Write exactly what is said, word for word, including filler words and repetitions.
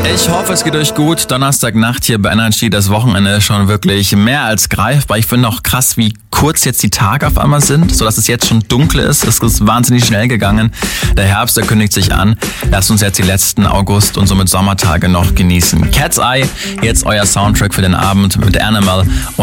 Ich hoffe, es geht euch gut. Donnerstagnacht hier bei Energy, das Wochenende ist schon wirklich mehr als greifbar. Ich finde auch krass, wie kurz jetzt die Tage auf einmal sind, sodass es jetzt schon dunkel ist. Es ist wahnsinnig schnell gegangen. Der Herbst, der kündigt sich an. Lasst uns jetzt die letzten August- und somit Sommertage noch genießen. Cat's Eye, jetzt euer Soundtrack für den Abend mit Animal.